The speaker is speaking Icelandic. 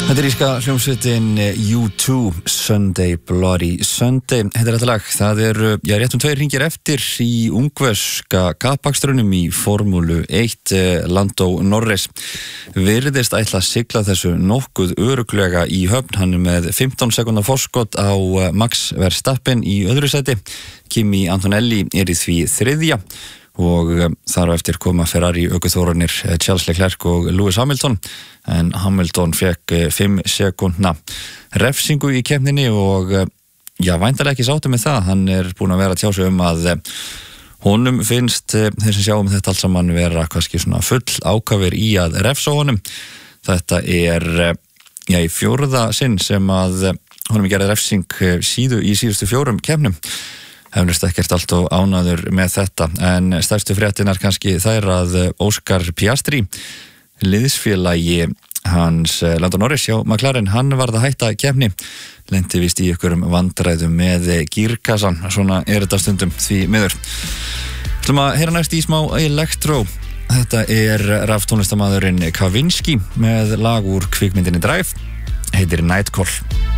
Þetta íska hljómsveitin U2, Sunday Bloody Sunday. Þetta þetta lag. Það rétt 2 hringir eftir í ungverska kappakstrunum í Formúlu 1. Lando Norris virðist ætla að sigla þessu nokkuð örugglega í höfn. Hann með 15 sekúndna forskot á Max Verstappen í öðru sæti. Kimi Antonelli í því þriðja. Og þar á eftir koma Ferrari ökuþórarnir Charles Leclerc og Lewis Hamilton, en Hamilton fekk 5 sekúndna refsingu í keppninni og væntanlega ekki sáttur með það. Hann búinn að vera að tjá sig að honum finnst þeir sem sjá þetta allt saman vera kannski svona full ákafir í að refsa honum. Þetta í 4. sinn sem að honum gerði refsing í síðustu 4 keppnum. Hefnist ekkert allt og ánæður með þetta, en stærstu fréttinar kannski þær að Óskar Piastri, liðsfélagi hans Lando Norris hjá McLaren, hann varð að hætta keppni, lenti víst í einhverjum vandræðum með gírkassan, svona þetta stundum því miður. Ætlum að heyra næst í smá Electro. Þetta raftónlistarmaðurinn Kavinsky með lag úr kvikmyndinni Drive, heitir Nightcall.